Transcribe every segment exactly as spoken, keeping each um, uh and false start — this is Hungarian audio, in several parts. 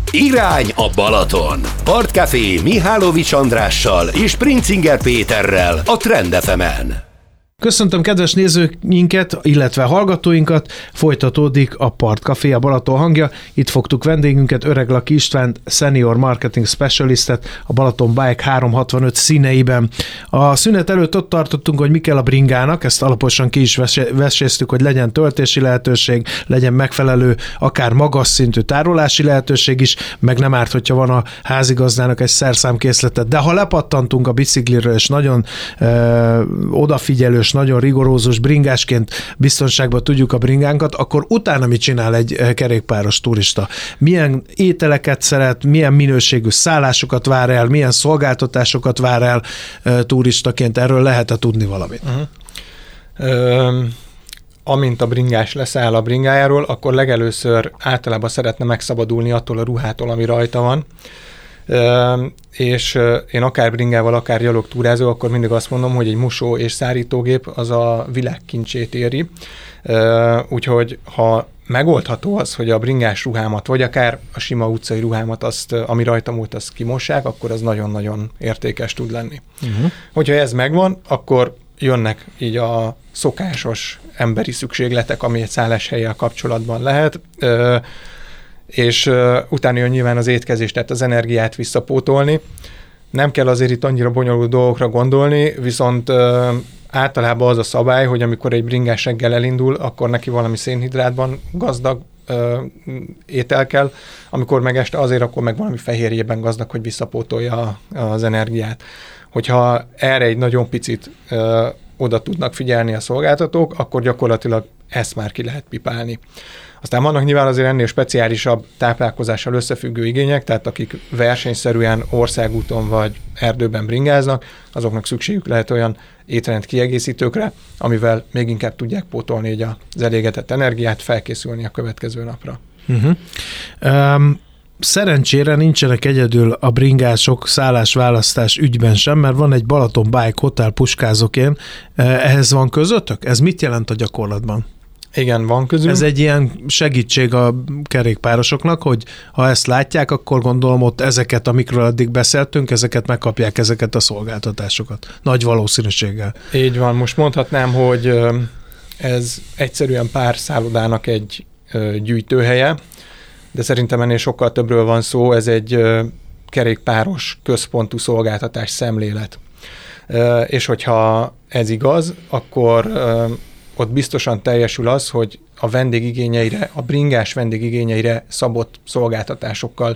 Irány a Balaton. Partcafé Mihálovics Andrással és Princinger Péterrel a Trend ef emen. Köszöntöm kedves nézőinket, illetve hallgatóinkat, folytatódik a Partcafé, a Balaton hangja. Itt fogtuk vendégünket, Öreg Laki Istvánt, Senior Marketing Specialistet, a Balaton Bike háromszázhatvanöt színeiben. A szünet előtt ott tartottunk, hogy mi kell a bringának, ezt alaposan ki is veséztük, hogy legyen töltési lehetőség, legyen megfelelő, akár magas szintű tárolási lehetőség is, meg nem árt, hogyha van a házigazdának egy szerszámkészletet. De ha lepattantunk a bicikliről, és nagyon ö, odafigyelős, nagyon rigorózus bringásként biztonságban tudjuk a bringánkat, akkor utána mit csinál egy kerékpáros turista? Milyen ételeket szeret, milyen minőségű szállásokat vár el, milyen szolgáltatásokat vár el turistaként? Erről lehet-e tudni valamit? Uh-huh. Ö, amint a bringás leszáll a bringájáról, akkor legelőször általában szeretne megszabadulni attól a ruhától, ami rajta van. Uh, és uh, én akár bringával, akár gyalogtúrázó, akkor mindig azt mondom, hogy egy mosó és szárítógép az a világ kincsét éri. Uh, úgyhogy ha megoldható az, hogy a bringás ruhámat, vagy akár a sima utcai ruhámat, azt, ami rajtam volt, azt kimossák, akkor az nagyon-nagyon értékes tud lenni. Uh-huh. Hogyha ez megvan, akkor jönnek így a szokásos emberi szükségletek, ami egy szálláshellyel kapcsolatban lehet, uh, és uh, utána jön nyilván az étkezés, tehát az energiát visszapótolni. Nem kell azért itt annyira bonyolult dolgokra gondolni, viszont uh, általában az a szabály, hogy amikor egy bringás reggel elindul, akkor neki valami szénhidrátban gazdag uh, étel kell, amikor meg este azért, akkor meg valami fehérjében gazdag, hogy visszapótolja az energiát. Hogyha erre egy nagyon picit uh, oda tudnak figyelni a szolgáltatók, akkor gyakorlatilag ezt már ki lehet pipálni. Aztán vannak nyilván azért ennél speciálisabb táplálkozással összefüggő igények, tehát akik versenyszerűen országúton vagy erdőben bringáznak, azoknak szükségük lehet olyan étrend kiegészítőkre, amivel még inkább tudják pótolni így az elégetett energiát, felkészülni a következő napra. Uh-huh. Um... Szerencsére nincsenek egyedül a bringások szállásválasztás ügyben sem, mert van egy Balaton Bike Hotel Puskázokén. Ehhez van közöttök? Ez mit jelent a gyakorlatban? Igen, van közül. Ez egy ilyen segítség a kerékpárosoknak, hogy ha ezt látják, akkor gondolom ott ezeket, amikről addig beszéltünk, ezeket megkapják, ezeket a szolgáltatásokat. Nagy valószínűséggel. Így van. Most mondhatnám, hogy ez egyszerűen pár szállodának egy gyűjtőhelye, de szerintem ennél sokkal többről van szó, ez egy uh, kerékpáros központú szolgáltatás szemlélet. Uh, és hogyha ez igaz, akkor uh, ott biztosan teljesül az, hogy a vendégigényeire, a bringás vendégigényeire szabott szolgáltatásokkal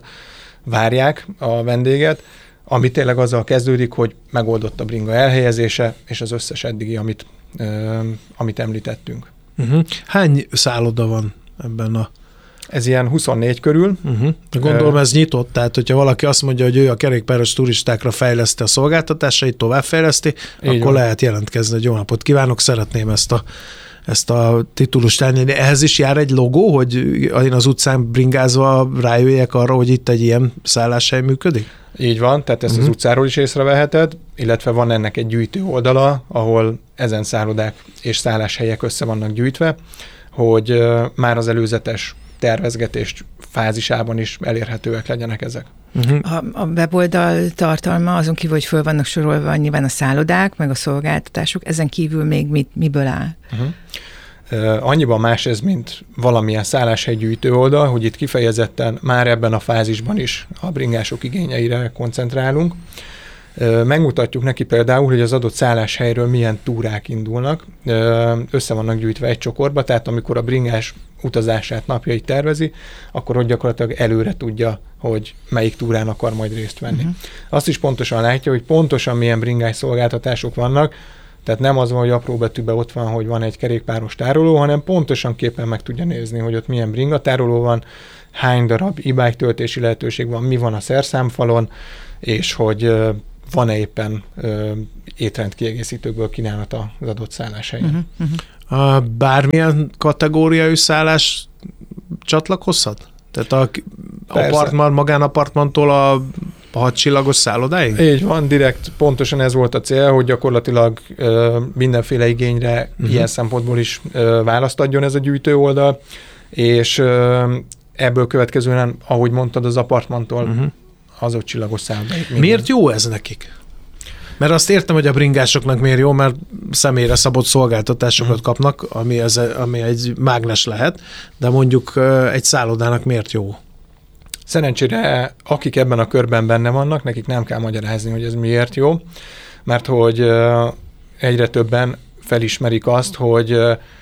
várják a vendéget, ami tényleg azzal kezdődik, hogy megoldott a bringa elhelyezése, és az összes eddigi, amit, uh, amit említettünk. Uh-huh. Hány szálloda van ebben a Ez ilyen huszonnégy körül. Uh-huh. Gondolom ez nyitott, tehát hogyha valaki azt mondja, hogy ő a kerékpáros turistákra fejleszti a szolgáltatásait, továbbfejleszti, Így akkor van. Lehet jelentkezni, hogy jó napot kívánok, szeretném ezt a, ezt a titulust elnyerni. Ehhez is jár egy logó, hogy én az utcán bringázva rájöjjek arra, hogy itt egy ilyen szálláshely működik? Így van, tehát ezt uh-huh. az utcáról is észreveheted, illetve van ennek egy gyűjtő oldala, ahol ezen szállodák és szálláshelyek össze vannak gyűjtve, hogy uh, már az előzetes tervezgetés fázisában is elérhetőek legyenek ezek. Uh-huh. A, a weboldal tartalma azon kívül, hogy föl vannak sorolva nyilván a szállodák, meg a szolgáltatások, ezen kívül még mit, miből áll? Uh-huh. Uh, annyiban más ez, mint valamilyen szálláshelygyűjtő oldal, hogy itt kifejezetten már ebben a fázisban is a bringások igényeire koncentrálunk. Uh, megmutatjuk neki például, hogy az adott szálláshelyről milyen túrák indulnak, uh, össze vannak gyűjtve egy csokorba, tehát amikor a bringás utazását, napjait tervezi, akkor ott gyakorlatilag előre tudja, hogy melyik túrán akar majd részt venni. Uh-huh. Azt is pontosan látja, hogy pontosan milyen bringás szolgáltatások vannak, tehát nem az van, hogy apró betűben ott van, hogy van egy kerékpáros tároló, hanem pontosan képen meg tudja nézni, hogy ott milyen bringa tároló van, hány darab e-bike töltési lehetőség van, mi van a szerszámfalon, és hogy uh, van-e éppen uh, étrendkiegészítőkből kínálata az adott szálláshelyen. Uh-huh, uh-huh. A bármilyen kategóriájú szállás csatlakozhat? Tehát a apartman, magánapartmantól a hatcsillagos szállodáig? Így van, direkt pontosan ez volt a cél, hogy gyakorlatilag ö, mindenféle igényre uh-huh. ilyen szempontból is ö, választ adjon ez a gyűjtő oldal, és ö, ebből következően, ahogy mondtad, az apartmantól uh-huh. az ott csillagos szállodáig. Miért jó ez nekik? Mert azt értem, hogy a bringásoknak miért jó, mert személyre szabott szolgáltatásokat uh-huh. kapnak, ami, ez, ami egy mágnes lehet, de mondjuk egy szállodának miért jó? Szerencsére, akik ebben a körben benne vannak, nekik nem kell magyarázni, hogy ez miért jó, mert hogy egyre többen felismerik azt, hogy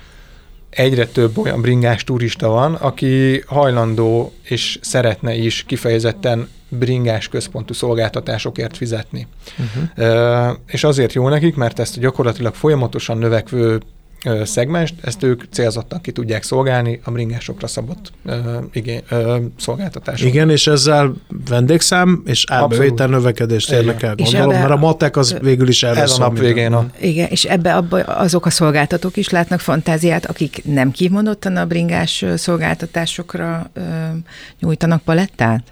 egyre több olyan bringás turista van, aki hajlandó és szeretne is kifejezetten bringás központú szolgáltatásokért fizetni. Uh-huh. És azért jó nekik, mert ezt gyakorlatilag folyamatosan növekvő szegmest, ezt ők célzottan ki tudják szolgálni a bringásokra szabott uh, igény, uh, szolgáltatások. Igen, és ezzel vendégszám és árbevétel növekedést érnek el, gondolom, mert a matek az végül is erre ez a nap végén. A... Igen, és ebbe abba azok a szolgáltatók is látnak fantáziát, akik nem kimondottan a bringás szolgáltatásokra uh, nyújtanak palettát?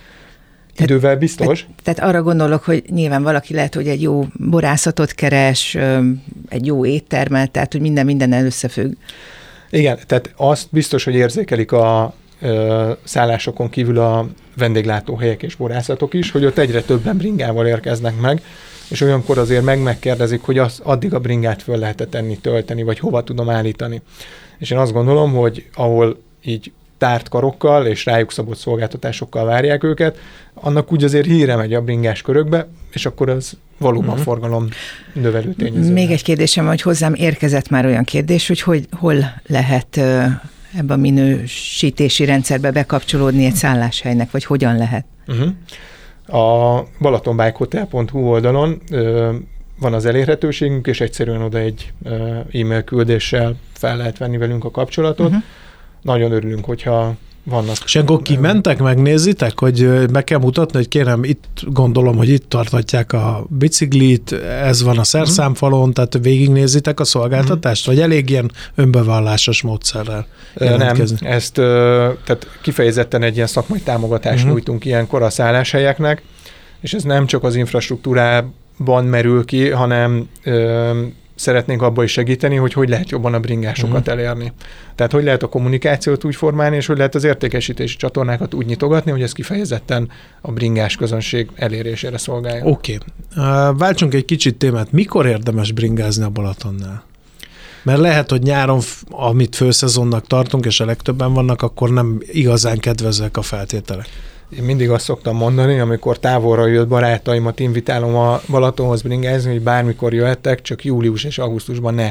Idővel biztos. Tehát, tehát arra gondolok, hogy nyilván valaki lehet, hogy egy jó borászatot keres, egy jó éttermet, tehát hogy minden mindennel összefügg. Igen, tehát azt biztos, hogy érzékelik a ö, szállásokon kívül a vendéglátóhelyek és borászatok is, hogy ott egyre többen bringával érkeznek meg, és olyankor azért meg megkérdezik, hogy az, addig a bringát föl lehet tenni, tölteni, vagy hova tudom állítani. És én azt gondolom, hogy ahol így tárt karokkal és rájuk szabott szolgáltatásokkal várják őket, annak úgy azért híre megy a bringás körökbe, és akkor az valóban uh-huh. forgalom növelő tényező. Még egy kérdésem, hogy hozzám érkezett már olyan kérdés, hogy, hogy hol lehet ebbe a minősítési rendszerbe bekapcsolódni egy szálláshelynek, vagy hogyan lehet? Uh-huh. A balatonbikehotel pont hu oldalon ö, van az elérhetőségünk, és egyszerűen oda egy ö, e-mail küldéssel fel lehet venni velünk a kapcsolatot. Uh-huh. Nagyon örülünk, hogyha vannak. És akkor kimentek, megnézitek, hogy meg kell mutatni, hogy kérem, itt gondolom, hogy itt tartatják a biciklit, ez van a szerszámfalon, tehát végignézitek a szolgáltatást, vagy elég ilyen önbevallásos módszerrel jelentkezni? Nem, ezt tehát kifejezetten egy ilyen szakmai támogatást uh-huh. nyújtunk ilyenkor a szálláshelyeknek, és ez nem csak az infrastruktúrában merül ki, hanem szeretnénk abba is segíteni, hogy hogy lehet jobban a bringásokat uh-huh. elérni. Tehát hogy lehet a kommunikációt úgy formálni, és hogy lehet az értékesítési csatornákat úgy nyitogatni, hogy ez kifejezetten a bringás közönség elérésére szolgálja. Oké. Okay. Uh, váltsunk egy kicsit témát. Mikor érdemes bringázni a Balatonnál? Mert lehet, hogy nyáron, amit főszezonnak tartunk, és a legtöbben vannak, akkor nem igazán kedvezőek a feltételek. Én mindig azt szoktam mondani, amikor távolra jött barátaimat invitálom a Balatonhoz bringázni, hogy bármikor jöhettek, csak július és augusztusban ne.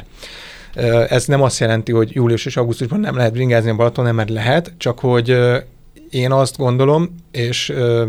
Ez nem azt jelenti, hogy július és augusztusban nem lehet bringázni a Balaton, nem, mert lehet, csak hogy én azt gondolom, és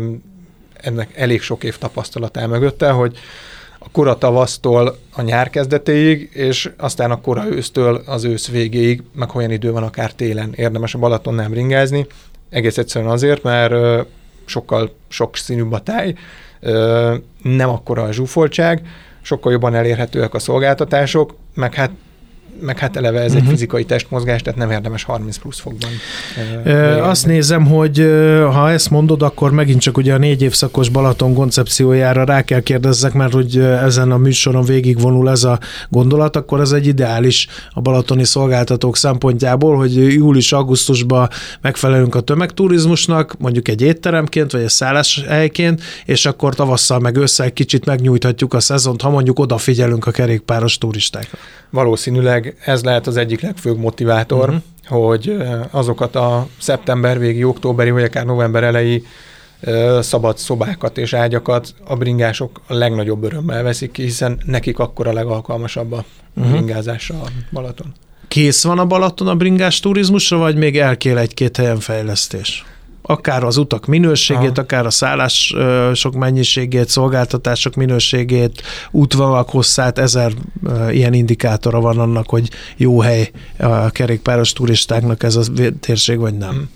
ennek elég sok év tapasztalat áll mögötte, hogy a kora tavasztól a nyár kezdetéig, és aztán a kora ősztől az ősz végéig, meg olyan idő van akár télen érdemes a Balatonnál bringázni. Egész egyszerűen azért, mert ö, sokkal sokszínűbb a táj, ö, nem akkora a zsúfoltság, sokkal jobban elérhetőek a szolgáltatások, meg hát, meg hát eleve ez uh-huh. egy fizikai testmozgás, tehát nem érdemes harminc plusz fokban. Ö, ö, azt nézem, hogy ha ezt mondod, akkor megint csak ugye a négy évszakos Balaton koncepciójára rá kell kérdezzek, mert hogy ezen a műsoron végigvonul ez a gondolat, akkor ez egy ideális a balatoni szolgáltatók szempontjából, hogy július-augusztusban megfelelünk a tömegturizmusnak, mondjuk egy étteremként, vagy egy szálláshelyként, és akkor tavasszal meg ősszel kicsit megnyújthatjuk a szezont, ha mondjuk odafigyelünk a kerékpáros turistákra. Valószínűleg ez lehet az egyik legfőbb motivátor, uh-huh. hogy azokat a szeptember végi, októberi, vagy akár november elejé szabad szobákat és ágyakat a bringások a legnagyobb örömmel veszik ki, hiszen nekik akkor a legalkalmasabb a uh-huh. bringázásra a Balaton. Kész van a Balaton a bringás turizmusra, vagy még elkél egy-két helyen fejlesztés? Akár az utak minőségét, Aha. akár a szállások mennyiségét, szolgáltatások minőségét, útvonalak hosszát, ezer ilyen indikátora van annak, hogy jó hely a kerékpáros turistáknak ez a térség, vagy nem.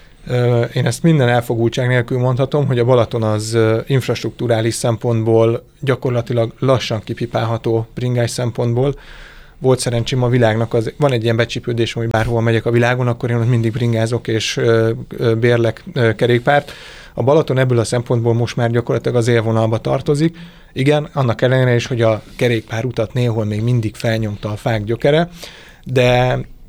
Én ezt minden elfogultság nélkül mondhatom, hogy a Balaton az infrastrukturális szempontból gyakorlatilag lassan kipipálható bringás szempontból. Volt szerencsém a világnak, az, van egy ilyen becsípődés, hogy bárhol megyek a világon, akkor én ott mindig bringázok és ö, ö, bérlek ö, kerékpárt. A Balaton ebből a szempontból most már gyakorlatilag az élvonalba tartozik. Igen, annak ellenére is, hogy a kerékpárutat néhol még mindig felnyomta a fák gyökere, de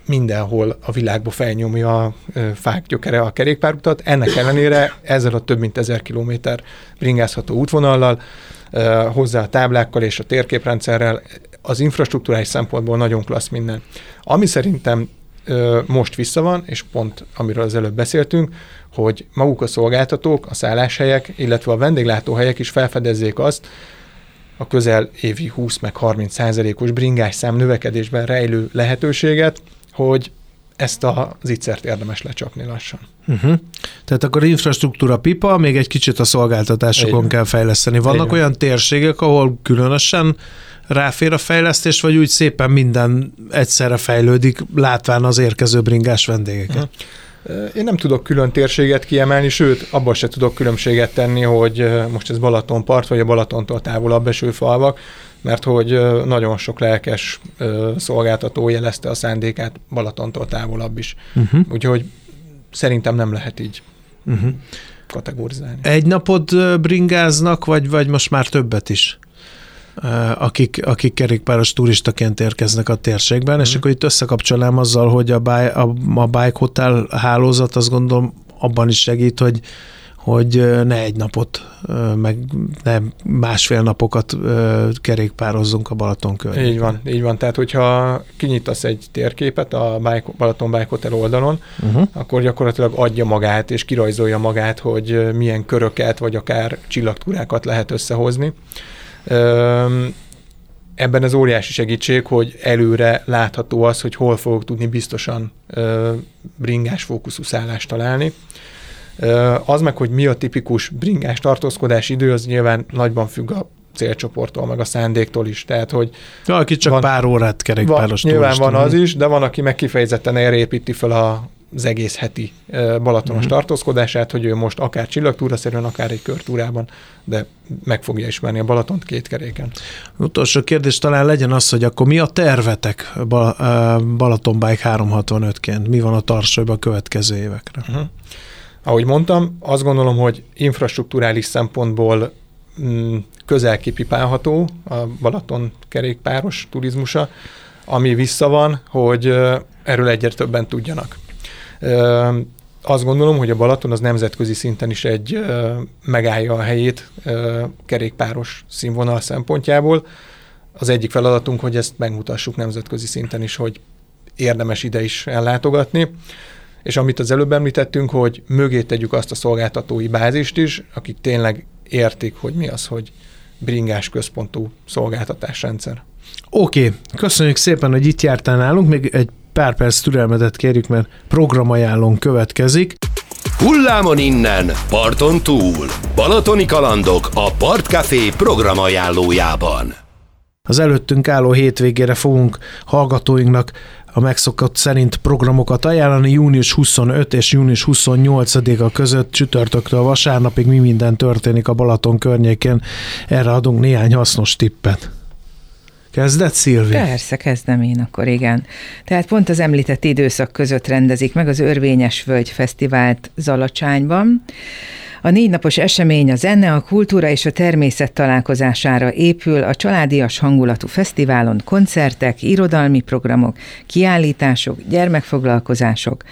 mindenhol a világba felnyomja a fák gyökere a kerékpárutat. Ennek ellenére ezzel a több mint ezer kilométer bringázható útvonallal, hozzá a táblákkal és a térképrendszerrel az infrastruktúrális szempontból nagyon klassz minden. Ami szerintem most vissza van, és pont amiről az előbb beszéltünk, hogy maguk a szolgáltatók, a szálláshelyek, illetve a vendéglátóhelyek is felfedezzék azt, a közel évi húsz meg harminc százalékos bringás szám növekedésben rejlő lehetőséget, hogy ezt az ittszert érdemes lecsapni lassan. Uh-huh. Tehát akkor infrastruktúra pipa, még egy kicsit a szolgáltatásokon Igen. kell fejleszteni. Vannak Igen. olyan térségek, ahol különösen ráfér a fejlesztés, vagy úgy szépen minden egyszerre fejlődik, látván az érkező bringás vendégeket? Uh-huh. Én nem tudok külön térséget kiemelni, sőt, abban se tudok különbséget tenni, hogy most ez Balatonpart, vagy a Balatontól távolabb eső falvak, mert hogy nagyon sok lelkes szolgáltató jelezte a szándékát Balatontól távolabb is. Uh-huh. Úgyhogy szerintem nem lehet így uh-huh. kategorizálni. Egy napot bringáznak, vagy, vagy most már többet is? Akik, akik kerékpáros turistaként érkeznek a térségben, uh-huh. és akkor itt összekapcsolám azzal, hogy a, bike, a, a bike hotel hálózat, azt gondolom abban is segít, hogy, hogy ne egy napot, meg ne másfél napokat kerékpározzunk a Balaton környékén. Így van, így van. Tehát, hogyha kinyitasz egy térképet a bike, Balaton Bike Hotel oldalon, uh-huh. akkor gyakorlatilag adja magát, és kirajzolja magát, hogy milyen köröket, vagy akár csillagtúrákat lehet összehozni. Ebben az óriási segítség, hogy előre látható az, hogy hol fogok tudni biztosan bringás fókuszú szállást találni. Az meg, hogy mi a tipikus bringás tartózkodási idő, az nyilván nagyban függ a célcsoporttól, meg a szándéktól is. Tehát, hogy valaki csak van, pár órát kerékpáros van, nyilván van az is, de van, aki meg kifejezetten erre építi fel a az egész heti balatonos uh-huh. tartózkodását, hogy ő most akár csillagtúraszerűen, akár egy körtúrában, de meg fogja ismerni a Balatont két keréken. Utolsó kérdés talán legyen az, hogy akkor mi a tervetek Balaton Bike háromszázhatvanötként? Mi van a tarsolyban a következő évekre? Uh-huh. Ahogy mondtam, azt gondolom, hogy infrastrukturális szempontból mm, közel kipipálható a Balaton kerékpáros turizmusa, ami vissza van, hogy erről egyre többen tudjanak. Ö, azt gondolom, hogy a Balaton az nemzetközi szinten is egy ö, megállja a helyét ö, kerékpáros színvonal szempontjából. Az egyik feladatunk, hogy ezt megmutassuk nemzetközi szinten is, hogy érdemes ide is ellátogatni. És amit az előbb említettünk, hogy mögé tegyük azt a szolgáltatói bázist is, akik tényleg értik, hogy mi az, hogy bringás központú szolgáltatásrendszer. Oké, okay. Köszönjük szépen, hogy itt jártál nálunk, még egy pár perc türelmedet kérjük, mert programajánlón következik. Hullámon innen, parton túl. Balatoni kalandok a Partcafé programajánlójában. Az előttünk álló hétvégére fogunk hallgatóinknak a megszokott szerint programokat ajánlani. Június huszonötödike és június huszonnyolcadika között csütörtöktől vasárnapig mi minden történik a Balaton környékén. Erre adunk néhány hasznos tippet. Kezdett, Szilvi? Persze, kezdem én akkor, igen. Tehát pont az említett időszak között rendezik meg az Örvényes Völgy Fesztivált Zalacsányban. A négy napos esemény a zene, a kultúra és a természet találkozására épül, a családias hangulatú fesztiválon koncertek, irodalmi programok, kiállítások, gyermekfoglalkozások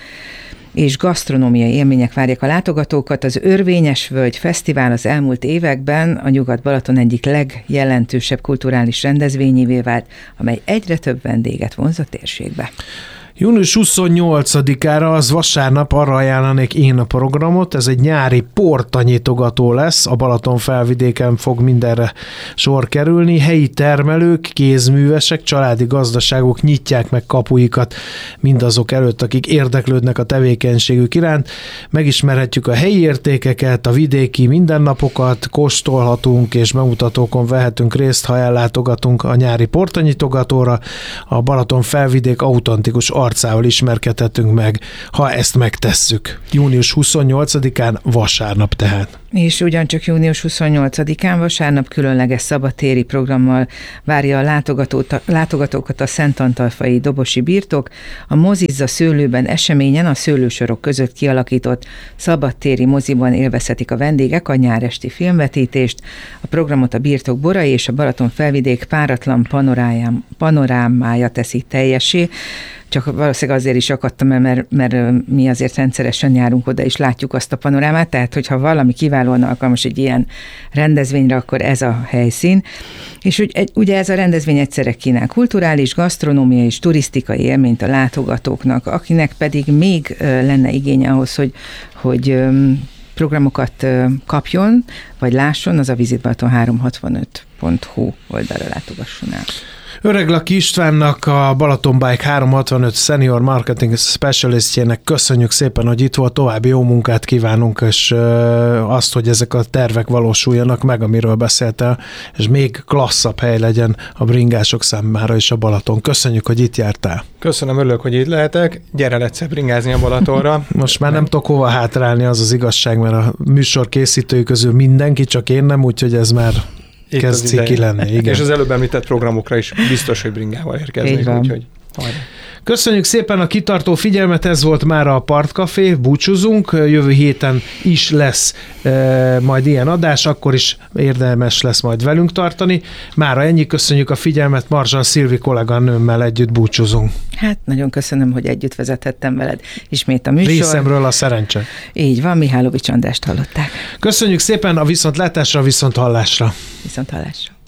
és gasztronómiai élmények várják a látogatókat. Az Örvényes Völgy Fesztivál az elmúlt években a Nyugat-Balaton egyik legjelentősebb kulturális rendezvényévé vált, amely egyre több vendéget vonz a térségbe. június huszonnyolcadikára, az vasárnap, arra ajánlanék én a programot, ez egy nyári portanyitogató lesz, a Balaton felvidéken fog mindenre sor kerülni, helyi termelők, kézművesek, családi gazdaságok nyitják meg kapuikat mindazok előtt, akik érdeklődnek a tevékenységük iránt, megismerhetjük a helyi értékeket, a vidéki mindennapokat, kóstolhatunk és bemutatókon vehetünk részt, ha ellátogatunk a nyári portanyitogatóra, a Balaton felvidék autentikus arcával ismerkedhetünk meg, ha ezt megtesszük. június huszonnyolcadikán vasárnap tehát. És ugyancsak június huszonnyolcadikán vasárnap különleges szabadtéri programmal várja a látogatókat a Szentantalfai Dobosi Birtok. A Mozizza szőlőben eseményen a szőlősorok között kialakított szabadtéri moziban élvezhetik a vendégek a nyáresti filmvetítést. A programot a birtok borai és a Balaton felvidék páratlan panorámája teszi teljessé. csak valószínűleg azért is akadtam el, mert, mert mi azért rendszeresen járunk oda, és látjuk azt a panorámát, tehát hogyha valami kiválóan alkalmas egy ilyen rendezvényre, akkor ez a helyszín. És ugye ez a rendezvény egyszerre kínál kulturális, gasztronómiai és turisztikai élményt a látogatóknak, akinek pedig még lenne igénye ahhoz, hogy, hogy programokat kapjon, vagy lásson, az a visitbalaton háromszázhatvanöt pont hu oldalra látogasson el. Öreglaki Istvánnak, a Balaton Bike háromszázhatvanöt Senior Marketing Specialistjének köszönjük szépen, hogy itt volt, további jó munkát kívánunk, és azt, hogy ezek a tervek valósuljanak meg, amiről beszéltél, és még klasszabb hely legyen a bringások számára is a Balaton. Köszönjük, hogy itt jártál. Köszönöm, örülök, hogy itt lehetek. Gyere egyszer bringázni a Balatonra. Most már nem tudok hova hátrálni, az az igazság, mert a műsor készítői közül mindenki, csak én nem, úgyhogy ez már itt kezd ciki lenni. Igen. És az előbb említett programokra is biztos, hogy bringával érkeznék, úgyhogy hajrá. Köszönjük szépen a kitartó figyelmet, ez volt már a Partcafé, búcsúzunk, jövő héten is lesz e, majd ilyen adás, akkor is érdemes lesz majd velünk tartani. Mára ennyi, köszönjük a figyelmet, Marzsan Szilvi kolléganőmmel együtt búcsúzunk. Hát nagyon köszönöm, hogy együtt vezethettem veled ismét a műsor. Részemről a szerencse. Így van, Mihálovics Andrást hallották. Köszönjük szépen, a viszontlátásra, viszonthallásra. Viszonthallásra.